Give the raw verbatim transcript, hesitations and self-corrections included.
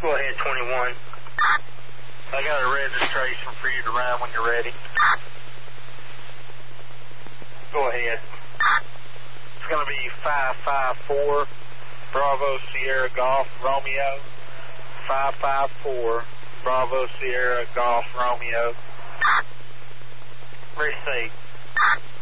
Go ahead, twenty-one. I got a registration for you to run when you're ready. Go ahead. It's going to be five five four Bravo Sierra Golf Romeo. five five four Bravo Sierra Golf Romeo. Receipt.